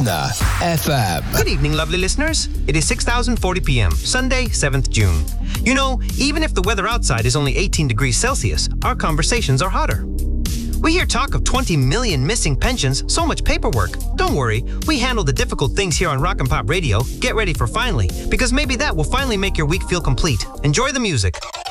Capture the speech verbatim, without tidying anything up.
Na F M. Good evening, lovely listeners. It is six thousand forty p m, Sunday, seventh of June. You know, even if the weather outside is only eighteen degrees Celsius, our conversations are hotter. We hear talk of twenty million missing pensions, so much paperwork. Don't worry, we handle the difficult things here on Rock and Pop Radio. Get ready for finally, because maybe that will finally make your week feel complete. Enjoy the music.